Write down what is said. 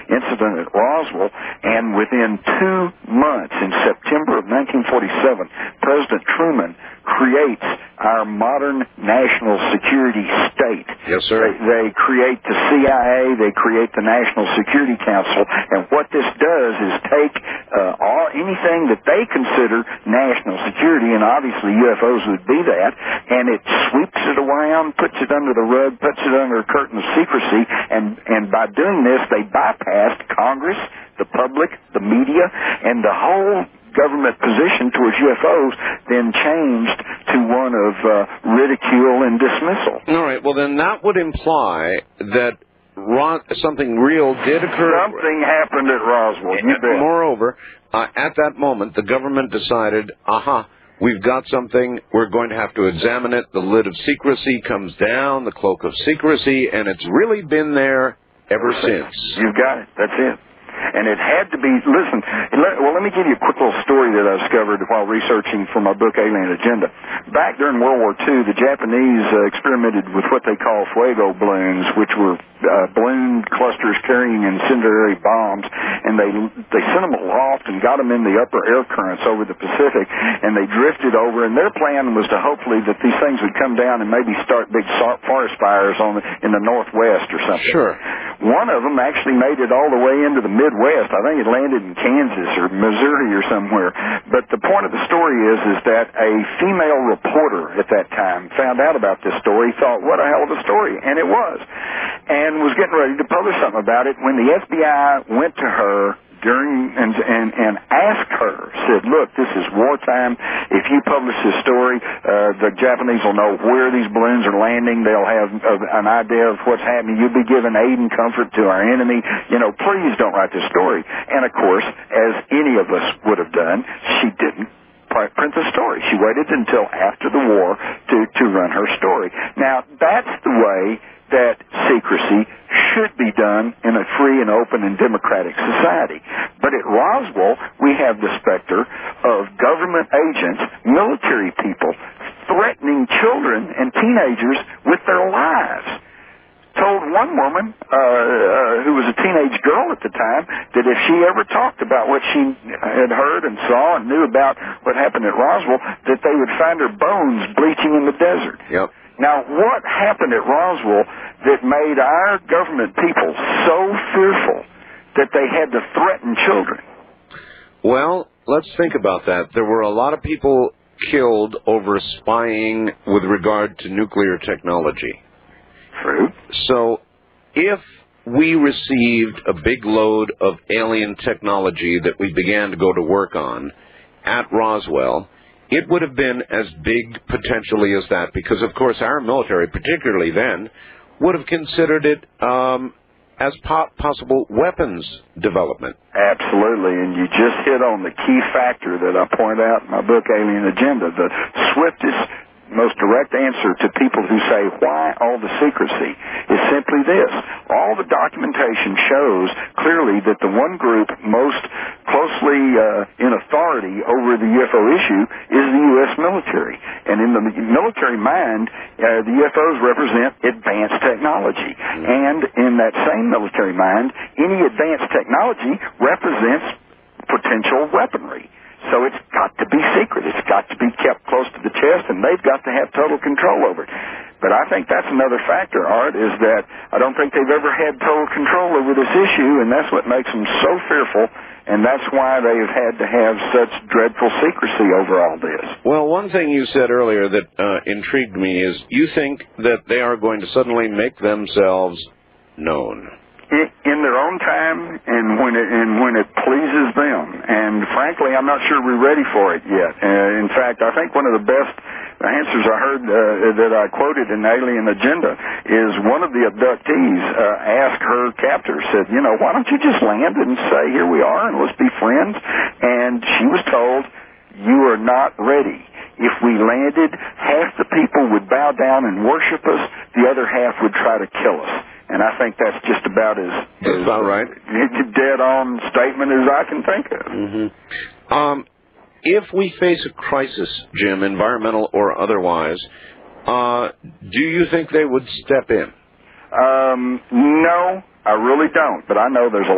incident at Roswell, and within 2 months, in September of 1947, President Truman creates our modern national security state. Yes, sir. They create the CIA, they create the National Security Council, and what this does is take anything that they consider national security, and obviously UFOs would be that, and it sweeps it around, puts it under the rug, puts it under a curtain of secrecy, and by doing this, they bypassed Congress, the public, the media, and the whole government position towards UFOs then changed to one of ridicule and dismissal. All right. Well, then that would imply that something real did occur. Something happened at Roswell. Moreover, at that moment, the government decided, we've got something, we're going to have to examine it. The lid of secrecy comes down, the cloak of secrecy, and it's really been there ever since. You've got it. That's it. And it had to be, listen, let me give you a quick little story that I discovered while researching for my book, Alien Agenda. Back during World War II, the Japanese experimented with what they call fuego balloons, which were balloon clusters carrying incendiary bombs, and they sent them aloft and got them in the upper air currents over the Pacific, and they drifted over, and their plan was to hopefully that these things would come down and maybe start big forest fires in the Northwest or something. Sure. One of them actually made it all the way into the Midwest. I think it landed in Kansas or Missouri or somewhere. But the point of the story is that a female reporter at that time found out about this story, thought, what a hell of a story, and it was, and was getting ready to publish something about it when the FBI went to her and asked her, said, look, this is wartime. If you publish this story, the Japanese will know where these balloons are landing. They'll have an idea of what's happening. You'll be giving aid and comfort to our enemy. Please don't write this story. And, of course, as any of us would have done, she didn't print the story. She waited until after the war to run her story. Now, that's the way that secrecy should be done in a free and open and democratic society. But at Roswell, we have the specter of government agents, military people, threatening children and teenagers with their lives. Told one woman, who was a teenage girl at the time, that if she ever talked about what she had heard and saw and knew about what happened at Roswell, that they would find her bones bleaching in the desert. Yep. Now, what happened at Roswell that made our government people so fearful that they had to threaten children? Well, let's think about that. There were a lot of people killed over spying with regard to nuclear technology. True. So, if we received a big load of alien technology that we began to go to work on at Roswell, it would have been as big potentially as that, because, of course, our military, particularly then, would have considered it as possible weapons development. Absolutely, and you just hit on the key factor that I point out in my book, Alien Agenda. The swiftest, most direct answer to people who say, why all the secrecy, is simply this. All the documentation shows clearly that the one group most closely in authority over the UFO issue is the U.S. military. And in the military mind, the UFOs represent advanced technology. And in that same military mind, any advanced technology represents potential weaponry. So it's got to be secret. It's got to be kept close to the chest, and they've got to have total control over it. But I think that's another factor, Art, is that I don't think they've ever had total control over this issue, and that's what makes them so fearful, and that's why they've had to have such dreadful secrecy over all this. Well, one thing you said earlier that intrigued me is you think that they are going to suddenly make themselves known. In their own time and when it pleases them. And frankly, I'm not sure we're ready for it yet. In fact, I think one of the best answers I heard that I quoted in Alien Agenda is one of the abductees asked her captor, said, why don't you just land and say, here we are and let's be friends? And she was told, you are not ready. If we landed, half the people would bow down and worship us, the other half would try to kill us. And I think that's just about as right. dead-on statement as I can think of. Mm-hmm. If we face a crisis, Jim, environmental or otherwise, do you think they would step in? No, I really don't. But I know there's a